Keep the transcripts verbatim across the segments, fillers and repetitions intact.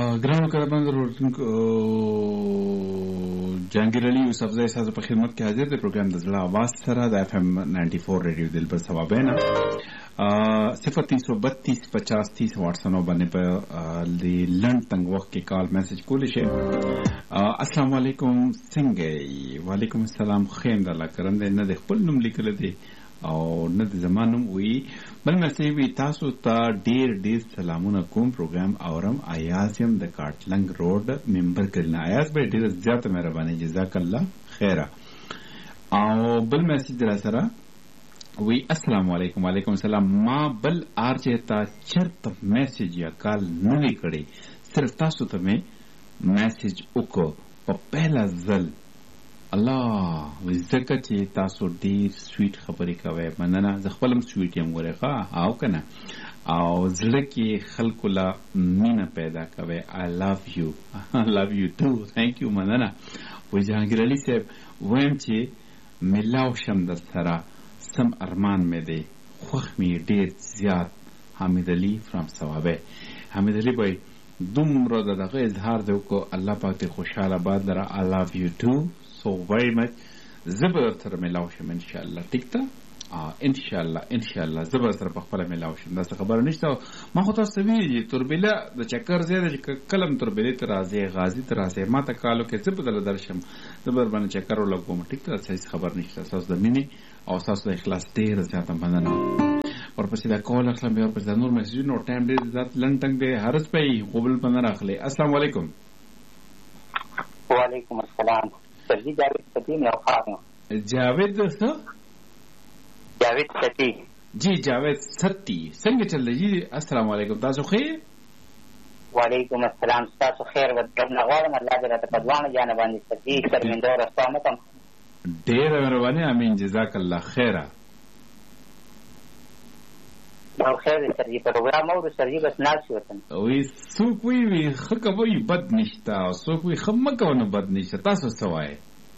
ګرانو کاربندو جهانګیر علي یوسفزی ستاسو په خدمت کې حاضر دی. پروګرام د زړه आवाज سره د اف ام نائنٹی فور ریډیو دلبر ثوابینا صفر تین سو بتیس پچاس تیس واٹسن باندې په د لند تنگ وخت کې کال میسج کولی شي. السلام علیکم څنګه یې؟ وعلیکم السلام. خیم د الله کرم دی. نه د خپل نوم لیکل دی او نه د زمانم وی بل مسیح وی تاسو ته ډیر ډیر سلامونه کوم. پروګرام اورم ایاز يم د کاټلنګ روډ ممبر کړنه. ایاز به ډیر زیات مهرباني جزاک الله خیره. او بل مسیح در سره وی السلام علیکم. وعلیکم السلام. ما بل ارجه تا چرته میسج یا کال نه کړی، صرف تاسو ته مې میسج وکړ په پهلا ځل. الله وزکه چې تاسو ډیر سویټ خبرې کوي. مننه. زه خپلم سویټ یم ورخه او کنه او زړه کې خلکو لا مینه پیدا کوي. I love you. I love you too. Thank you. مننه. و جهانګیر علي صاحب وایم چې ملاو شم در سره سم ارمان مې دی خوښ مې ډیر زیات. حمید علي فرام ثوابه. حمید علي بھائی دومره دغه اظهار دی کو الله پاک دې خوشاله باد لره. I love you too so very much. زبر سره ملاو شم ان شاء الله. ټیک ته ان شاء الله ان شاء الله زبر سره په خپل ملاو شم. دا څه خبره نشته. ما خو تاسو ویلي تربیله د چکر زیاده کلم تربیله تر راځي غازی تر راځي ما ته کالو کې څه بدل درشم زبر باندې چکر ولګوم. ټیک ته صحیح خبر نشته. تاسو د مینې او تاسو د اخلاص ډیر زیاته مننه. ورپسې دا کول اخلم بیا ورپسې نور میسجونه او ټایم ډیر زیات لنډ تنګ دی. هرڅ په قبول پنه راخلي. السلام علیکم. وعلیکم السلام. سرجی جاوید ستی میں اوقات ہوں. جاوید څه؟ جاوید ستی. جی جاوید ستی. څنګه چل دی جی؟ السلام علیکم. تاسو خیر؟ وعلیکم السلام. تاسو خیر ودرنه غواړم الله دې راته په دوانه جانبانې ستی شرمنده او رسوا مکم. ډېر مهرباني. امين جزاک الله خیره. او خیر سرجی پروګرام او سرجی بس ناس وطن. وی څوک وی وی خکه وی بد نشته او څوک وی خمکه ونه بد نشته. تاسو څه وایي؟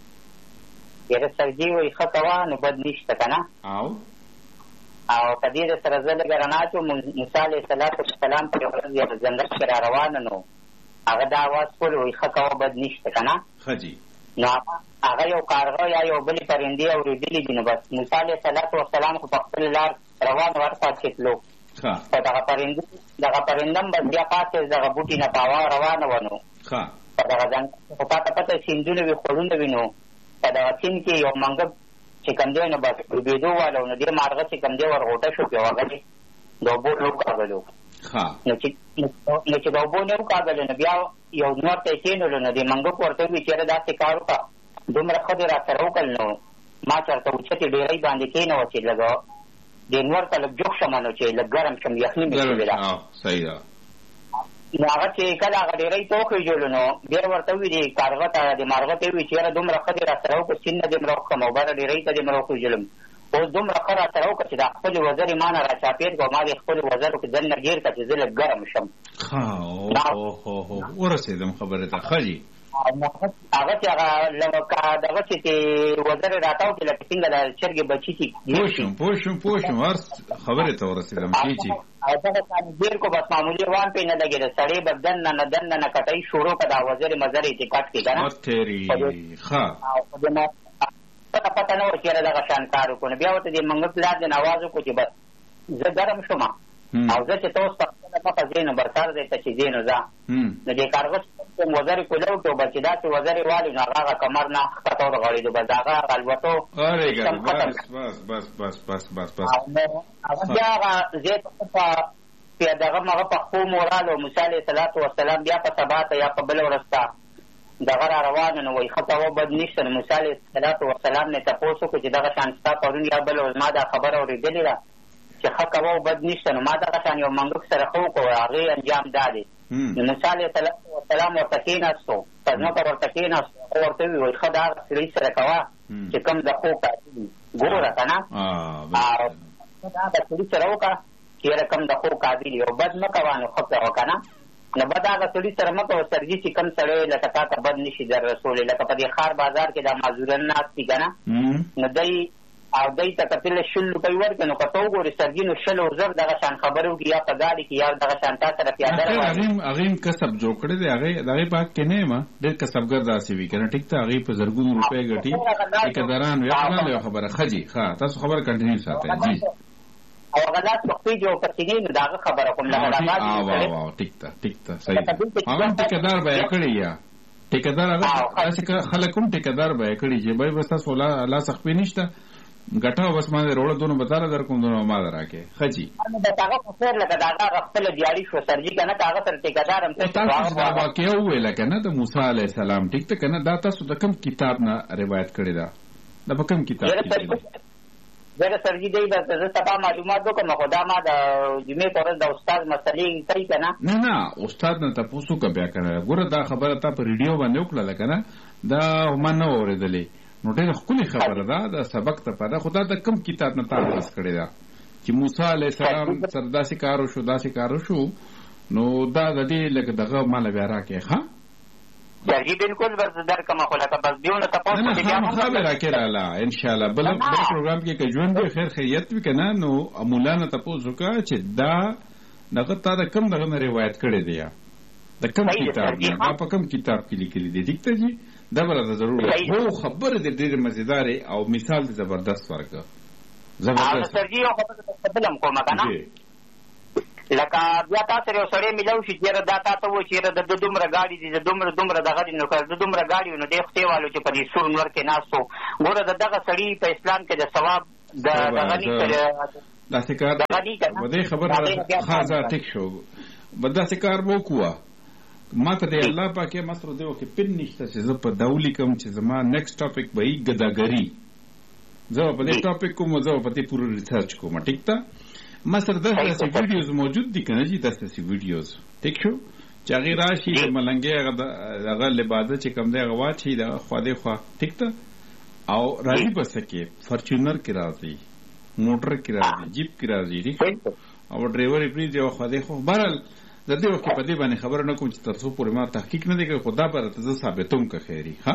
یره سرجی وی خکه وانه بد نشته کنه. او او په دې سره زله ګراناتو موسی علیه السلام په ورځ یې جنت کې را روان نو هغه دا واس کول وی خکه و بد نشته کنه. خجی نو هغه یو کارغه یا یو بل پرندې او ریډلی دي. نو بس موسی علیه السلام خو په خپل لار روان ورته کېدلو. ها په دغه پرنده دغه پرندم بس بیا پاتې دغه بوټي نه پاوا روانه ونه. ها په دغه ځان په پاته پاته سیندونه وي خورونه وینو. په دغه سیند کې یو منګ چې کوم دی نو بس بيدو والو نو دې مارغه چې کوم دی ورغوټه شو په هغه دې دوبو لو کاغلو. ها نو چې نو چې دوبو نه کاغلو نو بیا یو نور ته کېنول نو دې منګ ورته وی چې دا څه کارو کا دومره خدای را سره وکړ. نو ما چرته وچته ډیرې باندې کېنو چې لګا د نور ته لږ جوخ شمنو چې لږ ګرم شم یخني مې ویلا. اه صحیح ده. نو هغه چې کله هغه ډیرې توخې جوړ نو بیا ورته وی دي کارغه ته د مارغه ته وی چې دومره خدای را سره وکړ سینه دې مرو کوم او بار ډیرې ته دې مرو کوجلم او دومره خره سره وکړ چې د خپل وزر ایمان را چاپیر کو ما دې خپل وزر کې دنه ګیر کړ چې زله ګرم شم. ها او هو هو ورسېدم خبره ته. خجی هغه چې هغه لکه دغه چې وزر راتاو کې لکه څنګه د چرګې بچی چې پوښم پوښم پوښم هر خبره ته ورسېدم. جی جی هغه څنګه ډیر کو بس معمولی وان په نه لګیږي. سړی بدن نه نه دن نه کټای شروع کړه وزر مزرې چې کټ کې کنه متری. ها پته پته نو چې دغه شان کارو کو بیا وته دې منګ پلان د نوازو کو چې بس زه ګرم شوم او زه چې تاسو په خپل ځینو برتر دې ته چې دینو ځه نو دې کارغه وزر کولو ته بچی دا چې وزر والی نه هغه کمر نه خطا ور غړي د بازاغه غلوتو. اره ګر بس بس بس بس بس بس بس هغه هغه زه په په دغه مغه په خو مورالو موسی علیه السلام بیا په سبات یا په بل ورستا دغه روان نو وي خطا و بد نشته. موسی علیه السلام نه تاسو کو چې دغه شانستا پرون یا بل ما دا خبر اورېدلې ده چې خطا و بد نشته. نو ما دغه شان یو منګ سره خو کو هغه انجام دادې. نو موسی علیه السلام ورته کېناستو پس نو ورته کېناستو ورته وی خدا سړي سره کوا چې کوم د خو کاږي ګوره کنه او دا د سړي سره وکړه چې رقم د خو قابل یو بد نه کوانو خطا وکنه. نو بد هغه سړي سره مکه سرجي چې کوم سړی لکه تا ته بد نشي در رسول لکه په دې خار بازار کې د معذورن ناس دي کنه. نو دای او دوی ته کتل شل روپۍ ورکړي نو که ته وګورې سرجي نو شل او زر دغه شان خبرې وکړي یا په ګاډي کې یا دغه شان تا سره پیاده رواني هغې هم کسب جوړ کړی دی هغې د هغې په حق کې نه یم ډېر کسبګر داسې وي که نه ټیک ته هغې په زرګونو روپۍ ګټي ټیکهداران وي هغه یو خبره ښه جي ښه تاسو خبره کنټینیو ساتئ جي او هغه لاس پخپې جوړ کړي نو د هغه خبره کوم لهراغات ټیک ته ټیک ته صحیح هغه هم ټیکهدار به یې کړی یا ټیکهدار هغه داسې خلک هم ټیکهدار به یې کړي چې بای بس تاسو لاس خپې نشته ګټه بس ما روړه دونه بتاله در کوم دونه ما راکې خجی دا هغه په خیر لګا دا هغه خپل دیاري شو سرجي کنه هغه تر ټیکدار هم تاسو دا واقعي ویل کنه د موسی علی السلام ټیک ته کنه دا تاسو د کوم کتاب نه روایت کړی دا د په کوم کتاب کې زه سرجي دی د سبا معلومات وکم خدا ما د جمعې پر د استاد مسلې کوي کنه نه نه استاد نه تاسو کا بیا کنه ګوره دا خبره تا په ریډیو باندې وکړه کنه دا ما نه اورېدلې نو ډېره ښکلې خبره ده د سبق دپاره خو دا د کوم کتاب نه تاسو کړې ده چې موسی علیه السلام سره داسې کار وشو داسې کار وشو نو دا د دې لکه دغه ماله بیا راکې ښه جی بالکل بس درکم خو لکه بس دیونه تاسو نه خامخا به راکې راله ان شاء الله بل بل پروګرام کې که ژوند به خیر خیریت وي که نه نو مولانا تاسو وکړه چې دا دغه تا د کوم دغه نه روایت کړی دی د کوم کتاب نه دا په کوم کتاب کې لیکلي دی ټیک ته جي دا به راته ضرور هو خبره دې ډېرې مزیدارې او مثال دې زبردست ورکړه زبردست سرجي یو خبره تقبلم کومه که نه لکه بیا تا سره یو سړی میلاو شي چې یاره دا تا ته وایي چې یاره د دومره ګاډي دي د دومره دومره دغه دي نو که د دومره ګاډي وي نو دی خدای والو چې په دې سور نور کې ناست و ګوره د دغه سړي په اسلام کې د ثواب د دغه ني داسې کار به دې خبره خاصه ټیک شو به داسې کار به وکړو ما ته د الله پاک ما سره دی وکړي پن نشته چې زه په دا ولیکم چې زما نیکسټ ټاپک به وي ګداګري زه په دې ټاپک کوم زه په دې پوره ریسرچ کوم ټیک ته ما سره داسې ویډیوز موجود دي که نه جي داسې ویډیوز ټیک شو چې هغې راشي د ملنګۍ هغه لباده چې کوم دی هغه واچي د خوا دې خوا ټیک ته او راځي بس کې فارچونر کې راځي موټر کې راځي جیپ کې راځي ټیک او ډرایور یې پرېږدي او خوا دې خوا بهرحال د دې وخت په دې باندې خبره نه کوم چې تر څو پورې ما تحقیق نه دی کړی خو دا به راته زه ثابتوم که خیري ښه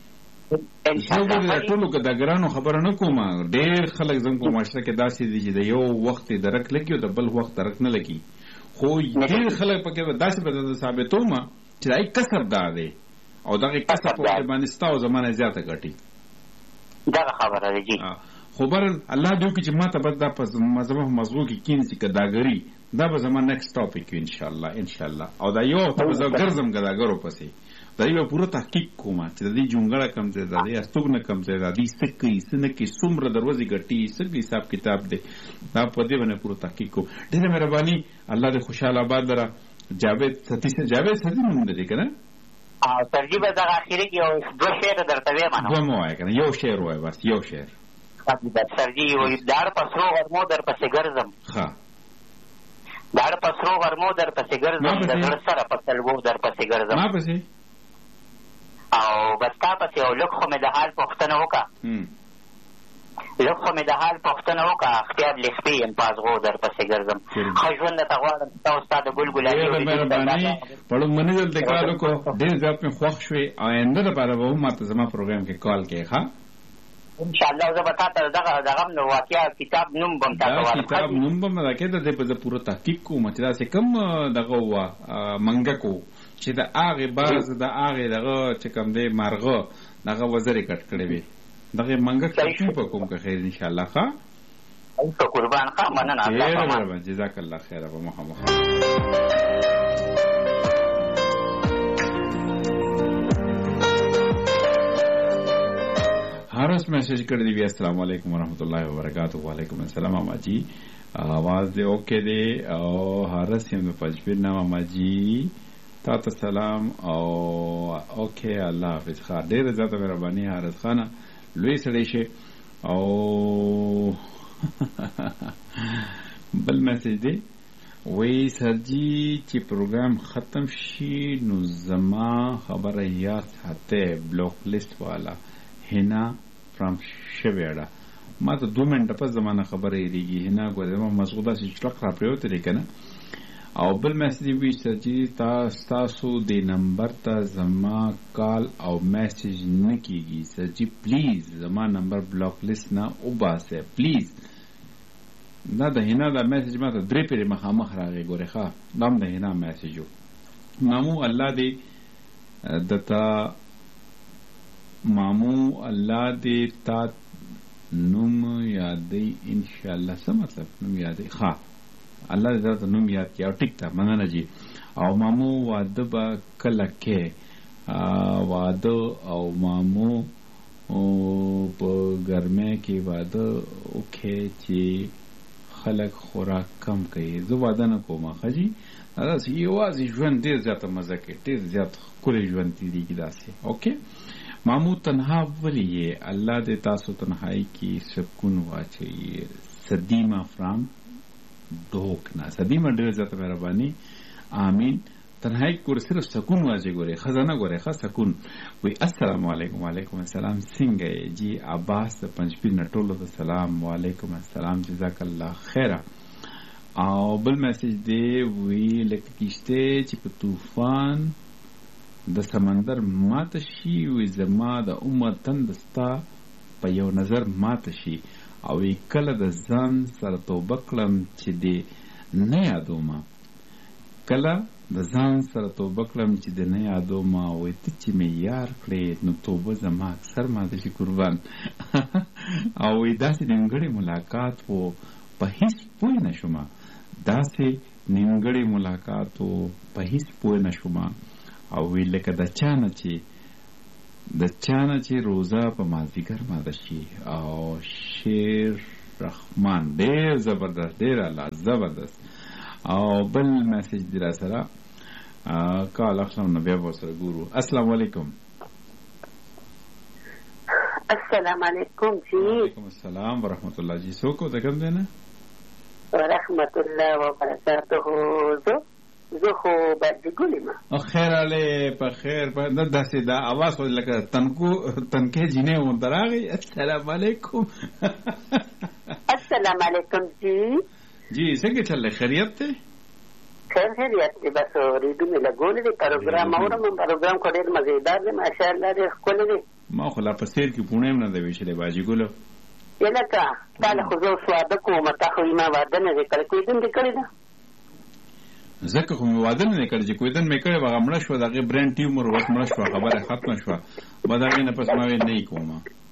زه ګورې د ټولو ګداګرانو خبره نه کوم ډېر خلک زموږ په معاشره کې داسې دي چې د یو وخت یې درک لګي او د بل وخت درک نه لګي خو ډېر خلک پکې داسې به درته ثابتوم چې دا یې کسب دا دی او دغه کسب په وخت باندې ستا او زمانه زیاته ګټي دغه خبره ده جي خو برن الله دې وکړي چې ما ته بس دا په زما په مغزو کې کېنسي ګداګري دا به زما نیکسټ ټاپک وي انشاءالله انشاءالله او دا یو ته به زه ګرځم ګداګرو پسې دا یو پوره تحقیق کوم چې د دې جونګړه کم ځای ده د استوګنه کم ځای ده دې څه کوي څه نه کوي څومره دروازې ګټي څه حساب کتاب دی دا په دې باندې پوره تحقیق کوم ډېره مهرباني الله دې خوشحاله آباد لره جاوید ستی جاوید ستی نوم دی که نه سرجي به دغه اخري کې یو دوه شعر درته وایم دوه مو وایه که نه یو شعر وایه بس یو شعر سرجي وایي داړه په سرو غرمو در پسې ګرځم ښه داړه په سرو غرمو در پسې ګرځم د زړه سره په سلګو در پسې ګرځم ما پسې او بس تا پسې او لږ خو مې د حال پوښتنه وکړه لږ خو مې د حال پوښتنه وکړه اختیار لیختې یم په ازغو در پسې ګرځم ښه ژوند درته غواړم ستا او ستا د ګل ګلالي مهرباني پړو منې دلته کار وکړو ډېر زیات مې خوښ شوې او آینده لپاره به هم ما ته زما پروګرام کې کال کوې ښه انشاءالله زه به تا ته دغه دغه نو واقعه کتاب نوم به م تا ته دا کتاب نوم به م راکې د دې په زه پوره تحقیق کوم چې داسې کوم دغه وه منګک و چې د هغې باز د هغې دغه چې کوم دی مارغه دغه وزرې کټ کړې وې دغه منګک تحقیق به کوم که خیر انشاءالله ښه قربان ښه مننه ډېره مهرباني جزاک الله خیره به مخامخ हरस मैसेज कर दी अस्सलाम वालेकुम वरहमतुल्लाहि वबरकातुहू वालेकुम अस्सलाम मामा जी आवाज दे ओके दे और हरस हम पजफिर ना मामा जी ता सलाम और ओके अल्लाह हाफिज खा ढेर ज्यादा मेहरबानी हरस खाना लुई सड़े शे और बल मैसेज दे वही सरजी ची प्रोग्राम खत्म शी नु जमा खबर या साथे ब्लॉक लिस्ट वाला हिना فرام شویړه ما ته دوه منټه په زمانه خبره یریږي نه ګورم مسعوده چې چلق را پریوته لیکنه او بل میسج وی چې تاسو د نمبر ته زما کال او میسج نه کیږي سر جی پلیز زما نمبر بلاک لیست نه وباسه پلیز. دا د هینا دا میسج ماته درې پیری مخامخ راغی ګوره ښه دام د هینا میسجو مامو الله دې دتا مامو الله دې تا نوم یادې ان شاء الله څه مطلب نوم یادې ښه الله دې تا نوم یاد کړي او ټیک تا مننه جی. او مامو واده با کله کې واده او مامو او په ګرمه کې واده اوکې چې خلک خوراک کم کوي زه واده نه کوم خجی داسې یوازې ژوند ډېر زیاته مزه کوي ډېر زیات ښکلی ژوند تېرېږي داسې اوکې. مامو تنها ولې یې الله دې تاسو تنهایی کې سکون واچوي. صدیمه فرام ډوک نه صدیمه ډېر زیاته مهرباني آمین. تنهایی ګوره صرف سکون واچي ګوره خزانه ګوره ښه سکون وی. السلام علیکم. وعلیکم السلام څنګه یې جی عباس د پنجپیر نه ټولو ته سلام. وعلیکم السلام جزاک الله خیره. او بل میسج دی وی لکه کشته چې په طوفان د سمندر ماته شي وی زما د عمر تند ستا په یو نظر ماته شي او کله د ځان سره توبه کړم چې دی نه یادوم کله د ځان سره توبه کړم چې د نه یادوم وی ته چې مې یار کړې نو توبه زما اکثر ماته شي قربان. او وی داسې نیمګړی ملاقات و په هیڅ پوه نه شوم داسې نیمګړی ملاقات و په هیڅ پوه نه شوم او وی لکه د چانه چې د چانه چې روزه په مازدیګر ماده شي. او شیر رحمان ډېر زبردست ډېر الله زبردست. او بل میسج دی را سره کال اخلم نو بیا ورسره ګورو. السلام علیکم. السلام علیکم جی. وعلیکم السلام ورحمت الله جی. څوک د کوم دی نه ورحمت الله وبرکاته. زه زه خو بدګولې ما خیر علی په خیر په داسې دا आवाज خو لکه تنکو تنکې جینې و دراغي. السلام علیکم. السلام علیکم جی. جی څنګه چل خیریت ته خیر خیریت دی بس ریډو مې لګولې دی پروګرام اورم پروګرام کو ډېر مزیدار دی ماشاءالله ډېر ښکلی دی. ما خو لا په سیر کې پونه هم نه دی ویشلې باجی ګلو یلکه تا له خو زه اوس واده کوم تا خو ما واده نه دی کړی کویدن دې کړی ده ځکه خو مې واده نه دی کړی چې کویدن مې کړی هغه مړه شوه د هغې برین ټیومر اوس مړه شوه خبره ختمه شوه به د هغې نه پس ما ویل نه یې کوم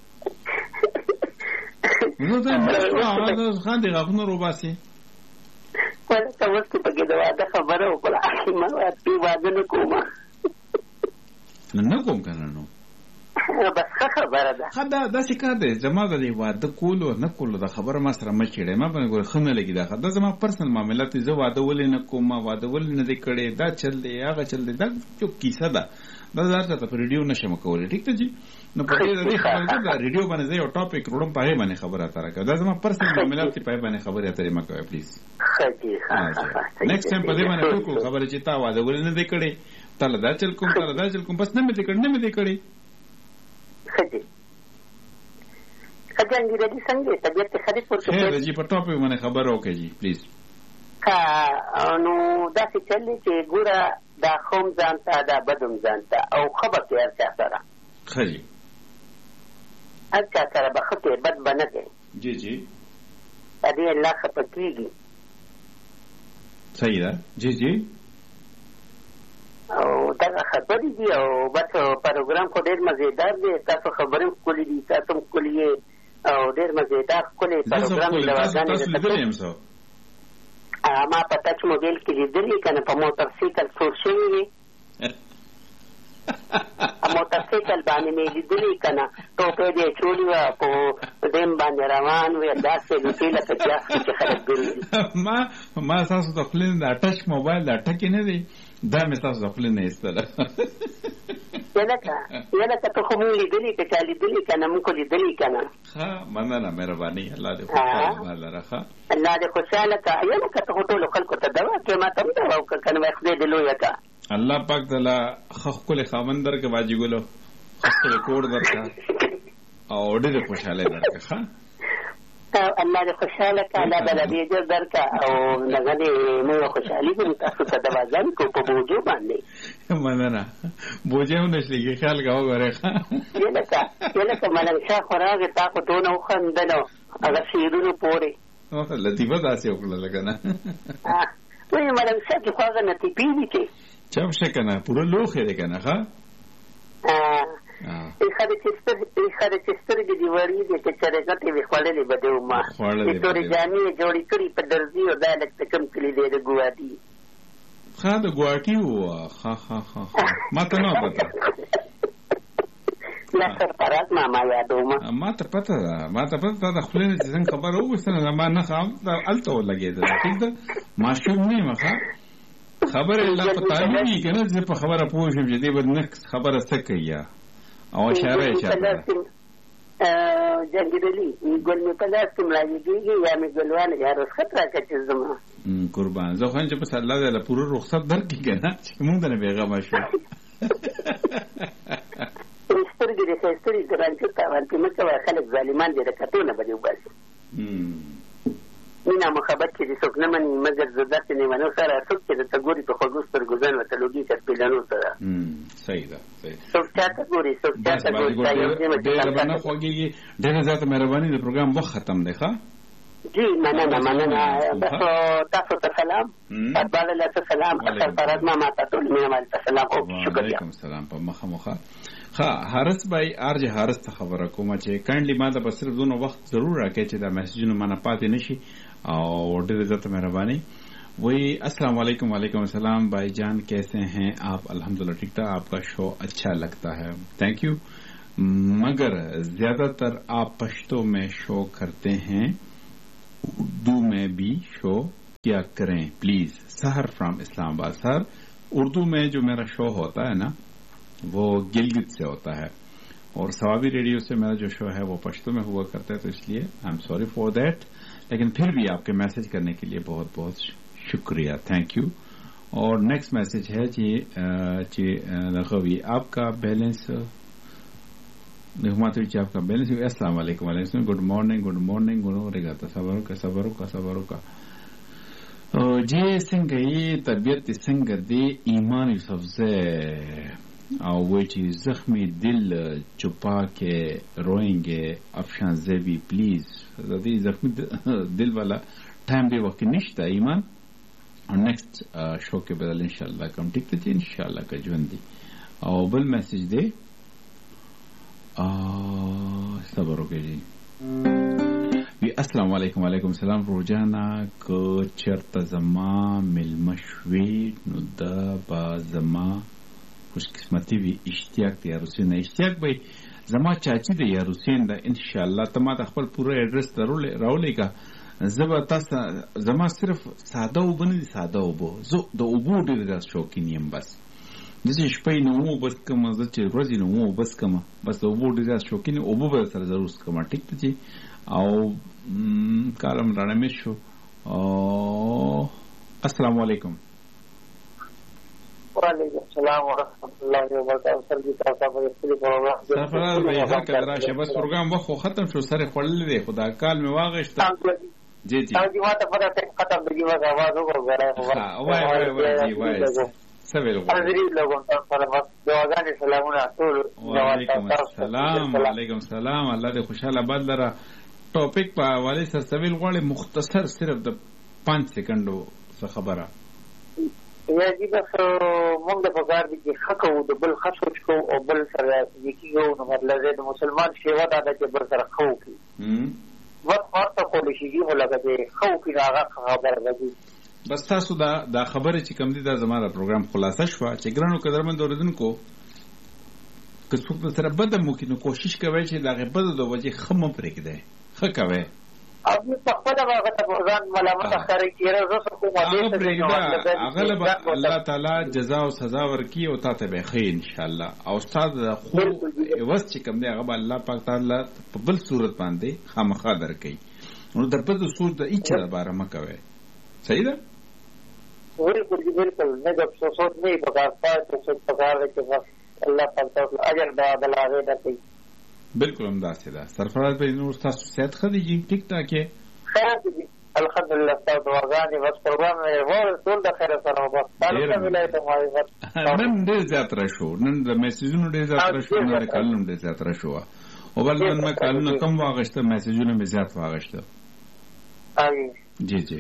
زه ته مړه شوه هغه خاندې غاښونه روباسې ولې ته اوس کې پکې د واده خبره وکړه ما وایي واده نه کوم نه کوم که نه نو بس ښه خبره ده. ښه دا داسې کار دی زما د دې واده کولو نه کولو دا خبره ما سره مه چېړئ ما باندې ګوره ښه نه لګي دا دا زما پرسنل معاملات دي. زه واده ولې نه کوم ما واده ولې نه دی کړی دا چل دی هغه چل دی دا یو کیسه ده دا زه هر چاته په ریډیو نشم کولی ټیک ته جي نو په دې د دې خبرې دا ریډیو باندې زه یو ټاپک وړم په هغې باندې خبره اتره کوم دا زما پرسنل معاملات دي په هغې باندې خبرې اترې مه کوئ پلیز. نیکسټ ټایم په دې باندې وکړو خبره چې تا واده ولې نه دی کړی تا له دا چل کوم تا له دا چل کوم بس نه مې دی کړی نه مې دی کړی خدي خدانګي ردی څنګه طبيعت خدي پورته خیر جی په ټاپک باندې خبر وکړئ جی پلیز. کا نو دا څه چلې چې ګوره دا خوم ځانته دا بدوم ځانته او خبر کې ارچا سره خدي ارچا سره بخته بد بنه دی جی جی دې الله خپکیږي صحیح ده جی جی او دا خبرې دي او بس پروګرام خو ډېر مزیدار دی تاسو خبرې ښکلې دي تاسو ښکلې یې او ډېر مزیدار ښکلی پروګرام دی ما په ټچ موبایل کې لیدلي که نه په موټر سایکل سور شوي وي موټر سایکل باندې مې لیدلي که نه ټوپۍ دې چولي وه په ډیم باندې روان وي داسې لوټې لکه چې چې خلک ګرځي ما ما ستاسو د خولې نه دا ټچ موبایل دا ټکې نه دی دا مې ستاسو د خولې نه ایستله یلکه یلکه ته خو مونږ لیدلي که چا لیدلي که نه مونږ خو لیدلي که نه ښه مننه مهرباني الله دې خوشحاله لره ښه الله دې خوشحاله که یلکه ته خو ټولو خلکو ته دوا کې ما ته هم دوا وکړه که نه وایي خدای دې لویه که الله پاک دله ښه ښکلی خاوند درکړه باجي ګلو ښه ښکلی کور درکړه او ډېرې خوشحالۍ درکړه ښه الله دې خوشحاله کړه، الله به له دې اجر درکړه او دغه دې موږ خوشحالي به تاسو ته دواګانې کوو په بوجو باندې. مننه. بوجه هم نشته کې خیال کوه غره یې لکه یې لکه ملنګ شاه خو راغی تا خو دونه وخندلو هغه شعرونو پورې لطیفه داسې وکړه لکه نه وایي ملنګ شاه چې خو هغه لطیفې دي چې چپ شه که نه پوره لوښې دی که نه ښه خلک چې سترګې دې وړي دي چې چرګټې وې خوړلې به دې وما چې تورې جامې یې جوړې کړي په درځي او دا لږ څه کم کلي دی د ګوهاتي ښه د ګوهاتي ووه ښه ښه ښه ما ته نه پته لا سرفراز ماما یادومه ما ته پته ده ما ته پته ده د خولې نه چې څنګه خبره وویستله ما نه ښه هلته ولګېدله ټیک ده ماشوم نه یم ښه خبره لا په تعلیم وي که نه زه په خبره پوه شم چې دی به نه خبره څه کوي او اشاره یې چاته ده جنګېدلي ګل مې په لاس کې مړاوېږي یا مې ګلوانې یا رخصت راکړه چې زما قربان زه خو یم چې بس الله دې له پوره رخصت درکړي که نه چې موږ ته نه بېغمه شو سترګې دې ښایستې دي رانجو تاوان کې مه کوه خلک ظالمان دي د کتو نه به دې وباسي مینه محبت چې دې څوک نه مني مګر زه داسې لیونو سره څوک چې درته ګوري په خوږو سترګو ځان ورته لوګي که سپېلنو سره صحیح ده څوک چاته ګوري څوک چاته ګوري ډېره به نه خوږېږي ډېره زیاته مهرباني د پروګرام وخت ختم دی ښه جی مننه مننه بس تاسو ته سلام اقبال الله ته سلام سرفراز ماما ته ټول مینه والو ته سلام او شکریه وعلیکم السلام په مخه مخه ښه حارث بھائی ارج حارث ته خبره کومه چې کاینډلی ما ته به صرف دونه وخت ضرور راکړئ چې دا میسجونه مانه پاتې نه شي او ډېره زیاته مهرباني وہی السلام علیکم وعلیکم السلام بھائی جان کیسے ہیں آپ الحمدللہ ٹھیک ٹھاک آپ کا شو اچھا لگتا ہے تھینک یو مگر زیادہ تر آپ پشتو میں شو کرتے ہیں اردو میں بھی شو کیا کریں پلیز سحر فرام اسلام آباد سر اردو میں جو میرا شو ہوتا ہے نا وہ گلگت سے ہوتا ہے اور ثوابی ریڈیو سے میرا جو شو ہے وہ پشتو میں ہوا کرتا ہے تو اس لیے آئی ایم سوری فار دیٹ لیکن پھر بھی آپ کے میسج کرنے کے لیے بہت بہت شکریہ تھینک یو اور نیکسٹ میسج ہے جی جی رغوی آپ کا بیلنس جی آپ کا بیلنس السلام علیکم علیکم گڈ مارننگ گڈ مارننگ گنورے گا تصور کا صبر کا صبر کا جی سنگ یہ طبیعت سنگ دے ایمان سبزے اور وہ چیز زخمی دل چھپا کے روئیں گے افشان زیبی پلیز زخمی دل والا ٹائم دے وقت نشتا ایمان اور نیکسٹ شو کے بدل انشاءاللہ کم ٹھیک تھی انشاءاللہ کا جوندی اور بل میسج دے صبر ہو گئے جی السلام علیکم وعلیکم السلام روزانہ کو چرتا زما ملمشوی ندا با زما خوش قسمتی وی اشتیاق دی یاروسین اشتیاق بھائی زما چاچی دی یاروسین دا انشاءاللہ تما د خپل پوره ایڈریس درول راولېګه زبا تاسو زما صرف ساده وبني ساده وبو زه د وبو ډیر شوقین یم بس دغه شپې نو مو بس کوم زه چې ورځې نو مو بس کوم بس د وبو ډیر شوقین وبو به سره ضرور کوم ټیک ته او کالم راڼه مې شو او السلام علیکم وعلیکم السلام ورحمۃ اللہ وبرکاتہ سر جی تاسو په خپل پروګرام سرفراز به هر کله راشه بس پروګرام وخت ختم شو سره خړل دی خدا کال می واغښت جی جی جی ماته پته ختم دی واغه आवाज وګورای هو وای وای وای جی وای سویل حاضرین لوگوں سره بس دعاګانې سلامونه ټول وعلیکم السلام وعلیکم السلام الله دې خوشاله باد لره ټاپک په حواله سره سویل غواړي مختصر صرف د پنځه سکندو څه خبره یا جی بس مونږ د پکار دي چې حق او د بل خصوص کو او بل سره یکیو نو مطلب د مسلمان شیوا دا چې بل سره خو کی هم وخت ورته کول شي یو لکه چې خو کی راغه خبره راځي بس تاسو دا دا خبره چې کوم دي دا زموږ پروګرام خلاصه شو چې ګرانو قدرمن اوریدونکو که څوک سره بد ممکن کوشش کوي چې دا غبد د وجه خم پرې کړي خه کوي او په خپل هغه ته ځان ملامت اخري کیره زه څه کوم دې اغلب الله تعالی جزاء او سزا ورکي او تاسو به خیر ان شاء الله او استاد خو وس چې کوم دی هغه الله پاک تعالی په بل صورت باندې خامخا درکې نو د په صورت د اچ لپاره مکوي صحیح ده بالکل بالکل نه د افسوس نه پکار پاتې څه پکار دی چې الله پاک تعالی اجر دا بلاغه درکې بالکل هم داسې ده سرفراز به نور تاسو صحت خدي جی ټیک ټاک خیر دي الحمدلله تاسو دعاګانې بس پروګرام یې ور ټول د خیر سره بس تاسو ولایت معرفت نن ډېر زیات را شو نن د میسجونو ډېر زیات را شو نن کالونو ډېر زیات را شو او بل نن ما کالونو کم واغشته میسجونو مې زیات واغشته آی جی جی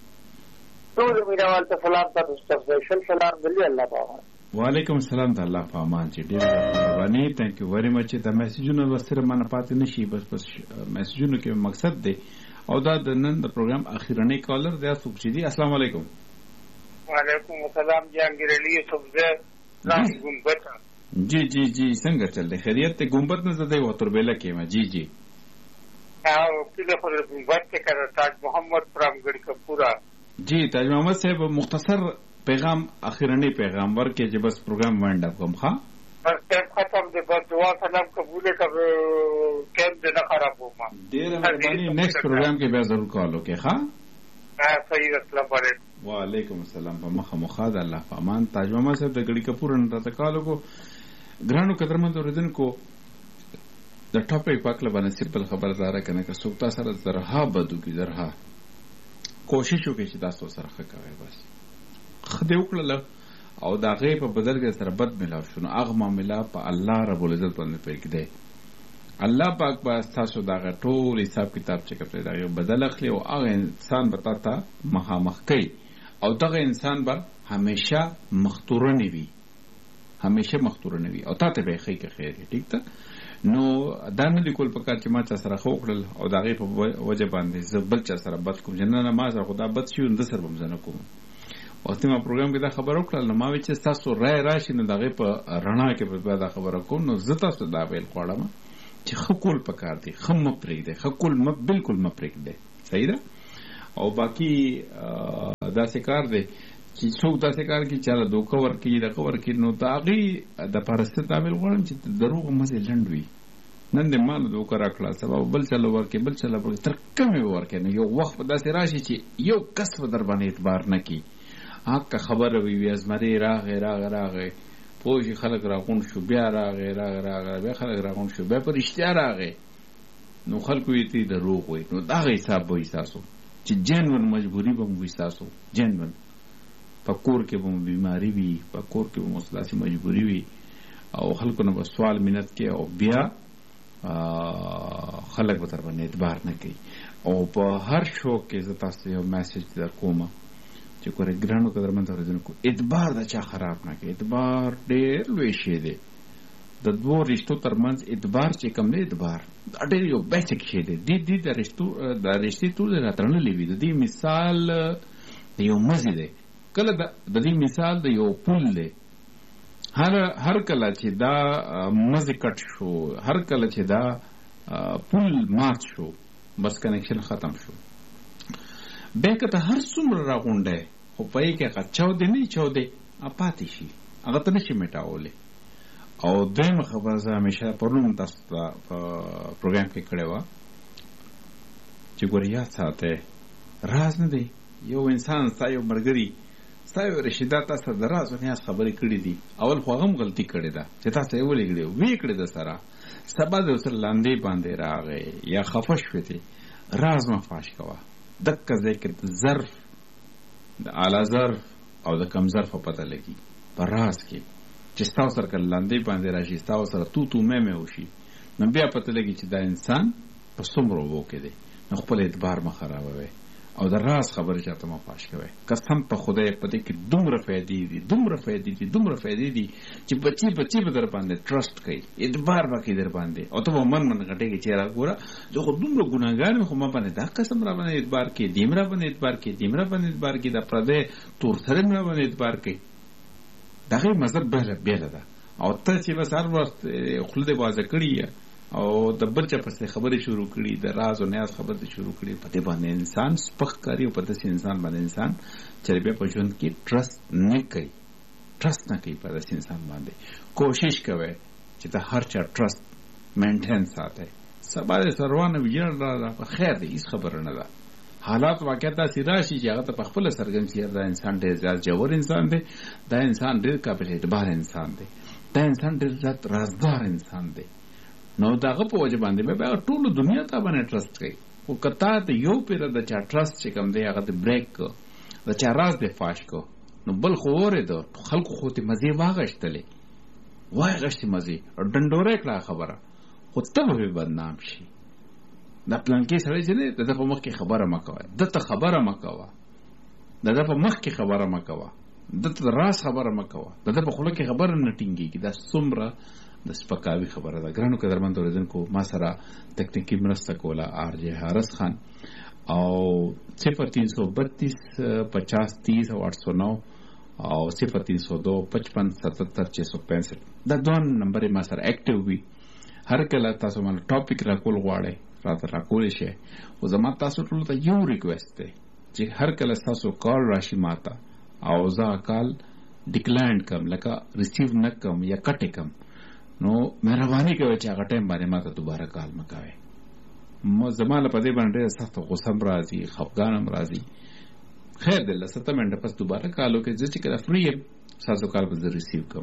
ټول میراوال ته سلام تاسو ته سلام دلی الله پاک وعلیکم السلام ته الله پامان چې ډېر مهرباني ثانک یو ویری مچ د میسجونو وسره من پاتې نشي بس بس میسجونو کې مقصد دی او دا د نن د پروګرام اخیرنی کالر دی څوک چې دی السلام علیکم وعلیکم السلام جهانگیر علی صبح رام گنبد جی جی جی څنګه چل دی خیریت ته گنبد نه زده و تربیله کې ما جی جی او کله پر گنبد کې کړه تاج محمد پرامګړی کپورا جی تاج محمد صاحب مختصر پیغام اخیرنی پیغام ورکې چې بس پروګرام وایند اپ کوم ښا بس ختم دې بس دعا سلام قبول کړه کېم دې نه خراب ومه ډېر مهرباني نیکسټ پروګرام کې بیا ضرور کال وکړئ ښا ها صحیح السلام علیکم وعلیکم السلام په مخه مخاد الله پامان تاج محمد صاحب د ګړی کپور نن راته کال وکړو ګرانو قدرمن اوریدونکو د ټاپک په اړه باندې سیمپل خبردار کنه که څوک تاسو سره زرها بدو کی زرها کوشش وکړئ چې تاسو سره ښه کوئ بس خدای وکړه او دا غي په بدل کې سره بد ملاو شنو هغه معاملې په الله رب العزت باندې پېښ دی الله پاک به تاسو دا ټول حساب کتاب چې کوي دا یو بدل اخلي او هغه انسان به تاسو مخامخ کوي او دغه انسان به همیشه مختورنی وي همیشه مختورنی وي او تاسو به خیر کې خیر ټیک ته نو دا نه لیکول پکار چې ما چا سره خو کړل او دا غي په وجه باندې زبل چا سره بد کوم جن نه ما سره خدا بد شي اند سره بمزنه کوم او تیمه پروګرام کې دا خبر وکړل نو ما وی چې تاسو رائے راشي نو دغه په رڼا کې په دا خبره کوم نو زه تاسو دا ویل غواړم چې خکول پکار دي خم پرېږ دي خکول م بالکل م پرېږ دي صحیح ده او باقی دا څه کار دی چې څوک دا څه کار کوي چې له دوکه ورکی د کور کې نو داغي د پرسته تعامل غواړم چې دروغ مزه لندوي نن دې مال دوکه راکړه سبب بل چلو ورکی بل چلو ورکی تر کومه ورکی نو یو وخت په داسې راشي چې یو کسب در باندې اعتبار نه کی هغه خبره وی وی ازمري راغې راغې راغې پوه خلک راغون شو بیا راغې راغې راغې بیا خلک راغون شو بیا پر اشتیا راغې نو خلکو یې تی دروغ وي نو دا حساب به احساسو چې جنون مجبوری به مو احساسو جنون پکور کې به بیماری وي پکور کې به مسلاسي مجبوری وي او خلکو نو سوال منت کې او بیا خلک به تر باندې اعتبار نه کوي او په هر شو کې زه تاسو یو میسج در کوم چې کوره ګرانو قدرمن اوریدونکو اعتبار دا چا خراب نه کوي اعتبار ډېر لوی شی دی د دوه رشتو ترمنځ اعتبار چې کوم دی اعتبار ډېر یو بیسیک شی دی د دې د رشتو د رشتې ټول راترنلې وي د دې مثال د یو مزي دی کله د دې مثال د یو پل دی هر هر کله چې دا مزي کټ شو هر کله چې دا پل مات شو بس کنیکشن ختم شو به کته هر څومره راغونډه خو پای کې غچاو دی نه چاو دی اپاتې شي هغه ته نشي میټاولې او دیم خبره زه همیشه پرون تاسو په پروګرام کې کړې و چې ګوریا ساته راز نه دی یو انسان ستایو مرګري ستایو رشیدا تاسو دراز نه خبرې کړې دي اول خو هم غلطي کړې ده چې تاسو یې ولې کړې وی کړې ده سره سبا د سر لاندې باندې راغې یا خفش وته راز مفاش کوا دک ذکر ظرف د اعلی ظرف او د کم ظرف پته لګي پر راز کې چې تاسو سره لاندې باندې راشي تاسو سره تو تو مې مې وشي نو بیا پته لګي چې دا انسان په څومره وو کې دی نو خپل اعتبار ما خرابوي او د راز خبره چاته ما پاش کوي قسم په خدای په دې کې دومره فائدې دي دومره فائدې دي دومره فائدې دي چې بچي بچي به در باندې ټرست کوي اعتبار وکړي در باندې او ته من من غټي چې را ګوره زه خو دومره ګناګار خو ما باندې دا قسم را باندې اعتبار کوي دیمرا باندې اعتبار کوي دیمرا باندې اعتبار کوي دا پردې تور سره نه باندې اعتبار کوي دغه مذهب به بیل ده او ته چې بس هر وخت خلده بازه کړی او د بل چا پسې خبرې شروع کړي د راز او نیاز خبرې شروع کړي په دې باندې انسان سپخ کوي او په دې انسان باندې انسان چې بیا په ژوند کې ټرست نه کوي ټرست نه کوي په دې انسان باندې کوشش کوي چې د هر چا ټرست مینټین ساتي سبا دې سروانه ویل را په خیر دې هیڅ خبره نه ده حالات واقعیت داسې راشي چې هغه ته په خپل سرګن چې دا انسان ډېر زیات جوړ انسان دی دا انسان ډېر قابل اعتبار انسان دی دا انسان ډېر زیات رازدار انسان دی نو داغه په وجه باندې به ټول دنیا ته باندې ټرست کوي خو کتا ته یو پیر د چا ټرست چې کوم دی هغه د بریک د چا راز د فاش کو نو بل خو اورېده خلکو خو ته مزې واغشتلې واغشتې مزې او ډنډوره کړه خبره خو ته به بدنام شي دا پلانکې سړی چې دی د ده په مخ کې خبره مه کوه ده ته خبره مه کوه د ده په مخ کې خبره مه کوه ده ته د راز خبره مه کوه د ده په خوله کې خبره نه ټینګېږي دا څومره د سپکاوي خبره ده. ګرانو قدرمند اورېدونکو ما سره تکنیکي مرسته کوله آر جے حارث خان او صفر تین سو بتیس پچاس تیس او آٹھ سو نو او صفر تین سو دو پچپن ستتر چھ سو پینسٹھ دا دوه نمبر ما سره اکټیو وي. هر کله تاسو مال ټاپک راکول غواړئ راته راکولی شئ خو زما تاسو ټولو ته یو ریکویسټ دی چې هر کله ستاسو کال راشي ماته او زه کال ډیکلاین کم لکه ریسیو نه کم یا کټې کم نو مهرباني کوئ چې هغه ټایم باندې ماته دوباره کال مه کوئ. زما له په دې باندې ډېره سخته غوسه هم راځي خفګان هم راځي. خیر دی له سته منټه پس دوباره کال وکړئ زه چې کله فری یم ستاسو کال به زه ریسیو کوم.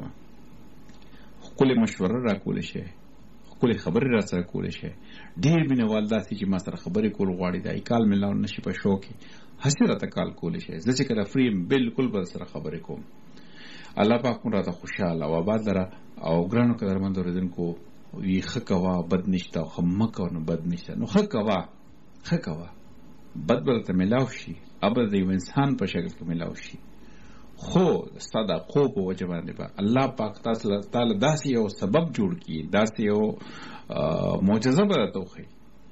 ښکلې مشوره راکولی شئ ښکلې خبرې را سره کولی شئ. ډېر مینهوال داسې چې ما سره خبرې کول غواړي دا کال ملاو نه شي په شو کې هسې راته کال کولی شئ. زه چې کله فری یم بلکل به سره خبرې کوم. الله پاک مو راته خوشحاله او آباد لره او ګرانو قدرمند اورېدونکو وي ښه کوه بد نشته او ښه مه کوه نو بد نشته نو ښه کوه ښه کوه بد به درته میلاو شي ابه د یو انسان په شکل کې میلاو شي خو ستا د خو په وجه باندې به الله پاک تاسو تعالی داسې یو سبب جوړ کړي داسې یو معجزه به درته وښیي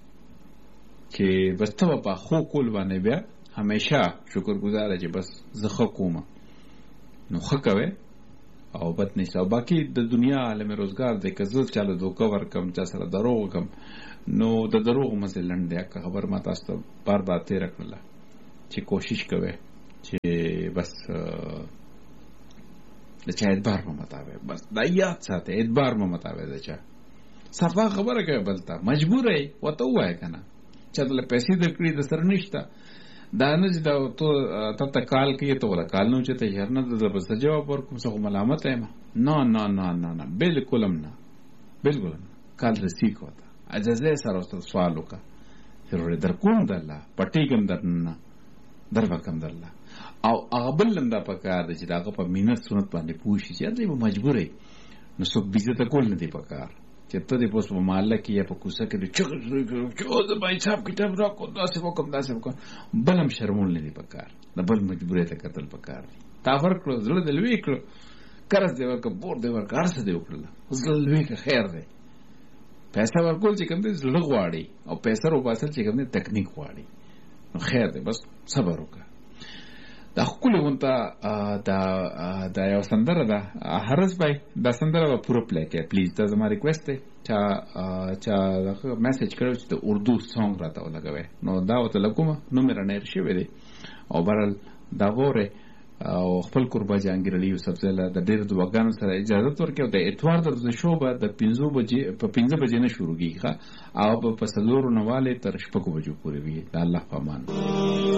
چې بس ته به په خو کول باندې بیا همیشه شکرګزاره چې بس زه ښه کومه نو ښه کوئ او بد نشته. او باقي د دنیا عالم روزګار دی که زه چاله دوکه ورکم چا سره دروغ وکم نو د دروغ مزې لنډ دی. که خبر ما تاسو ته بار بار تېره کړله چې کوشش کوئ چې بس د چا اعتبار مه متاوئ بس دا یاد ساتئ اعتبار مه متاوئ د چا صفا خبره کوئ بل ته مجبوره یې ورته ووایه که نه چا ته له پیسې درکړي د سره نشته دا نه چې ته ته کال کوي ته وله کال نه اوچته هر نه زه به څه جواب ورکوم څه خو ملامته یم نه نه نه نه نه بلکل هم نه بلکل هم نه کال رسي کوه ته اجازه سره ورته سوال وکړه چې وروړې در کوم درله پټېږم در نه در وکم درله او هغه بل هم دا پکار دی چې د هغه په مینت سنت باندې پوه شي چې دی به مجبوره یې نو څوک بیزته کول نه دی پکار چې ته دې پوس په محله کې یا په کوڅه کې د چغې چې زه به حساب کتاب راکړم داسې وکړم داسې وکړم بل هم شرمول نه دي پکار د بل مجبورۍ ته کتل پکار دي. تا ورکړو زړه دې لوی کړو قرض دې ورکړه بور دې ورکړه هر څه دې وکړله زړه لوی کړه خیر دی. پیسه ورکول چې کوم دی زړه غواړي او پیسه روباسل چې کوم دی تکنیک غواړي نو خیر دی بس صبر وکړه. دا ښکلې غونته دا یو سندره ده حارث بھائی دا سندره به پوره پلی کړئ پلیز دا زما ریکویسټ دی چا چا میسج کړی چې د اردو سانګ راته ولګوئ نو دا ورته لګومه نوم یې رانهیر شوی دی او بهرحال دا واورئ او خپل قربا جهانګیر علي یوسفزی له د ډېرو دعاګانو سره اجازت ورکړئ او د اتوار د ورځې شو به د پنځو بجې په پنځه بجې نه شروع کېږي او به په څلورو نه والې تر شپږو بجو پورې وي د الله په امان.